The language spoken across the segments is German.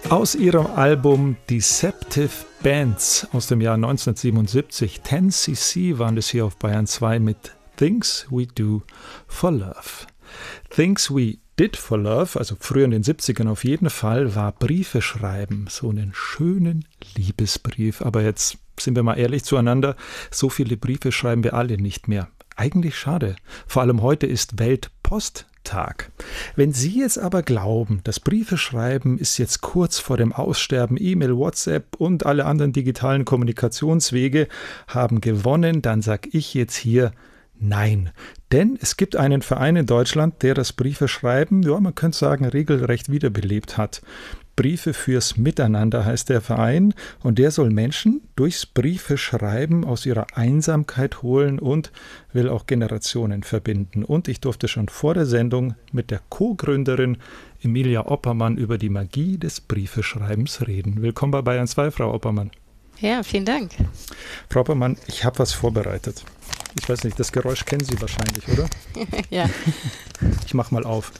Aus ihrem Album Deceptive Bands aus dem Jahr 1977, 10cc, waren es hier auf Bayern 2 mit Things We Do for Love. Things We Did for Love, also früher in den 70ern auf jeden Fall, war Briefe schreiben, so einen schönen Liebesbrief. Aber jetzt sind wir mal ehrlich zueinander, so viele Briefe schreiben wir alle nicht mehr. Eigentlich schade. Vor allem heute ist Weltposttag. Wenn Sie jetzt aber glauben, das Briefeschreiben ist jetzt kurz vor dem Aussterben, E-Mail, WhatsApp und alle anderen digitalen Kommunikationswege haben gewonnen, dann sage ich jetzt hier nein. Denn es gibt einen Verein in Deutschland, der das Briefeschreiben, ja, man könnte sagen, regelrecht wiederbelebt hat. Briefe fürs Miteinander heißt der Verein, und der soll Menschen durchs Briefeschreiben aus ihrer Einsamkeit holen und will auch Generationen verbinden. Und ich durfte schon vor der Sendung mit der Co-Gründerin Emilia Oppermann über die Magie des Briefeschreibens reden. Willkommen bei Bayern 2, Frau Oppermann. Ja, vielen Dank. Frau Oppermann, ich habe was vorbereitet. Ich weiß nicht, das Geräusch kennen Sie wahrscheinlich, oder? Ja. Ich mache mal auf.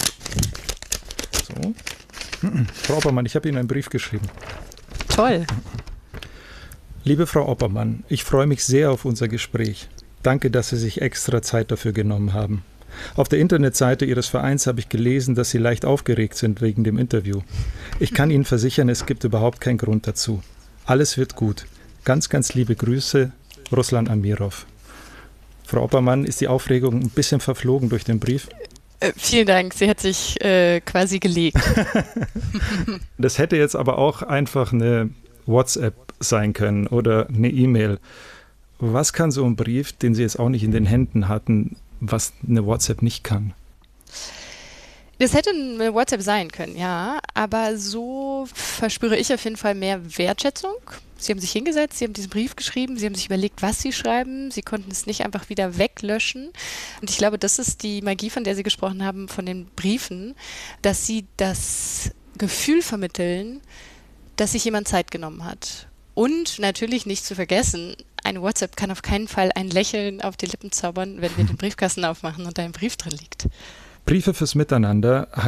So. Frau Oppermann, ich habe Ihnen einen Brief geschrieben. Toll. Liebe Frau Oppermann, ich freue mich sehr auf unser Gespräch. Danke, dass Sie sich extra Zeit dafür genommen haben. Auf der Internetseite Ihres Vereins habe ich gelesen, dass Sie leicht aufgeregt sind wegen dem Interview. Ich kann Ihnen versichern, es gibt überhaupt keinen Grund dazu. Alles wird gut. Ganz, ganz liebe Grüße, Ruslan Amirov. Frau Oppermann, ist die Aufregung ein bisschen verflogen durch den Brief? Vielen Dank, sie hat sich quasi gelegt. Das hätte jetzt aber auch einfach eine WhatsApp sein können oder eine E-Mail. Was kann so ein Brief, den Sie jetzt auch nicht in den Händen hatten, was eine WhatsApp nicht kann? Das hätte eine WhatsApp sein können, ja, aber so verspüre ich auf jeden Fall mehr Wertschätzung. Sie haben sich hingesetzt, Sie haben diesen Brief geschrieben, Sie haben sich überlegt, was Sie schreiben. Sie konnten es nicht einfach wieder weglöschen. Und ich glaube, das ist die Magie, von der Sie gesprochen haben, von den Briefen, dass Sie das Gefühl vermitteln, dass sich jemand Zeit genommen hat. Und natürlich nicht zu vergessen, eine WhatsApp kann auf keinen Fall ein Lächeln auf die Lippen zaubern, wenn wir den Briefkasten aufmachen und da ein Brief drin liegt. Briefe fürs Miteinander